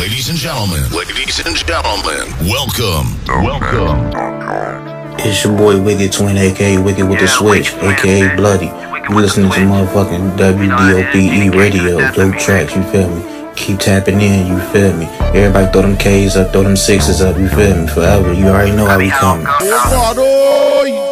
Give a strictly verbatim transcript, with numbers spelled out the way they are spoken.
Ladies and gentlemen, ladies and gentlemen, welcome, welcome. It's your boy Wicked Twin, aka Wicked with the Switch, aka Bloody. You listening to motherfucking W D O P E radio, dope tracks, you feel me? Keep tapping in, you feel me? Everybody throw them K's up, throw them sixes up, you feel me? Forever, you already know how we coming.